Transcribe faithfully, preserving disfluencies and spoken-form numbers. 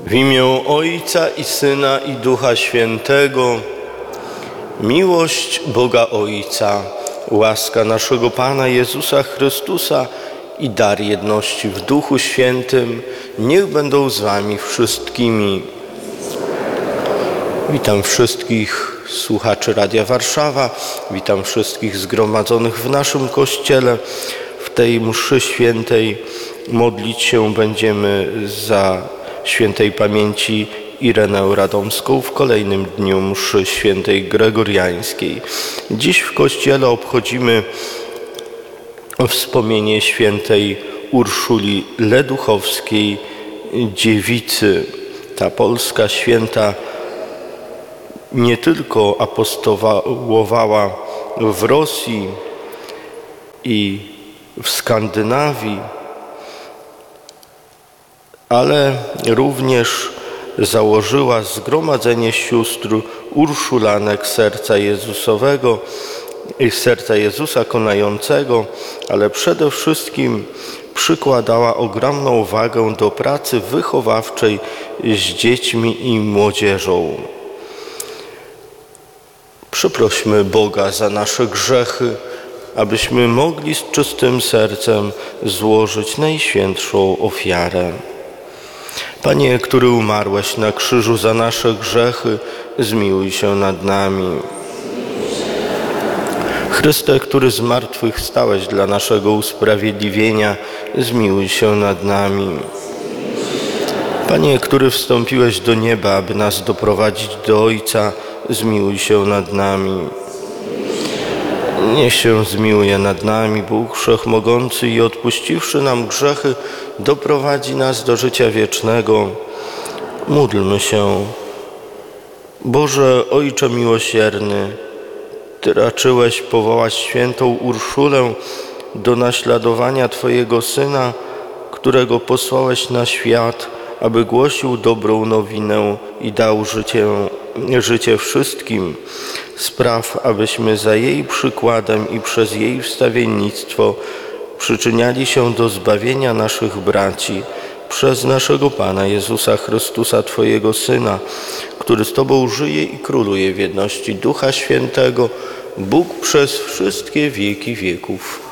W imię Ojca i Syna i Ducha Świętego, miłość Boga Ojca, łaska naszego Pana Jezusa Chrystusa i dar jedności w Duchu Świętym niech będą z wami wszystkimi. Witam wszystkich słuchaczy Radia Warszawa, witam wszystkich zgromadzonych w naszym Kościele. W tej mszy świętej modlić się będziemy za świętej pamięci Irenę Radomską w kolejnym dniu mszy świętej gregoriańskiej. Dziś w Kościele obchodzimy wspomnienie świętej Urszuli Leduchowskiej, dziewicy. Ta polska święta nie tylko apostołowała w Rosji i w Skandynawii, ale również założyła Zgromadzenie Sióstr Urszulanek Serca Jezusowego i Serca Jezusa Konającego, ale przede wszystkim przykładała ogromną wagę do pracy wychowawczej z dziećmi i młodzieżą. Przeprośmy Boga za nasze grzechy, abyśmy mogli z czystym sercem złożyć najświętszą ofiarę. Panie, który umarłeś na krzyżu za nasze grzechy, zmiłuj się nad nami. Chryste, który z martwych stałeś dla naszego usprawiedliwienia, zmiłuj się nad nami. Panie, który wstąpiłeś do nieba, aby nas doprowadzić do Ojca, zmiłuj się nad nami. Niech się zmiłuje nad nami Bóg Wszechmogący i odpuściwszy nam grzechy, doprowadzi nas do życia wiecznego. Módlmy się. Boże, Ojcze miłosierny, Ty raczyłeś powołać świętą Urszulę do naśladowania Twojego Syna, którego posłałeś na świat, aby głosił dobrą nowinę i dał życie, życie wszystkim. Spraw, abyśmy za jej przykładem i przez jej wstawiennictwo przyczyniali się do zbawienia naszych braci przez naszego Pana Jezusa Chrystusa, Twojego Syna, który z Tobą żyje i króluje w jedności Ducha Świętego, Bóg przez wszystkie wieki wieków.